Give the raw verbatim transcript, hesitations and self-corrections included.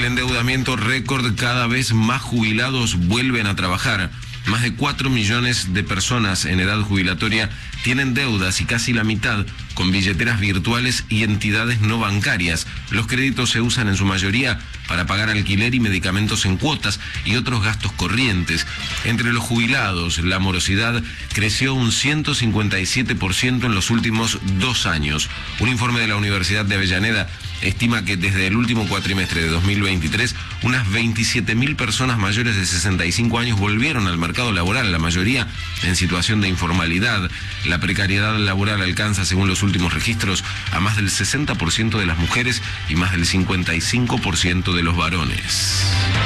el endeudamiento récord, cada vez más jubilados vuelven a trabajar. Más de cuatro millones de personas en edad jubilatoria tienen deudas y casi la mitad con billeteras virtuales y entidades no bancarias. Los créditos se usan en su mayoría para pagar alquiler y medicamentos en cuotas y otros gastos corrientes. Entre los jubilados, la morosidad creció un ciento cincuenta y siete por ciento en los últimos dos años. Un informe de la Universidad de Avellaneda estima que desde el último cuatrimestre de dos mil veintitrés, unas veintisiete mil personas mayores de sesenta y cinco años volvieron al mercado laboral, la mayoría en situación de informalidad. La precariedad laboral alcanza, según los últimos registros, a más del sesenta por ciento de las mujeres y más del cincuenta y cinco por ciento de los varones.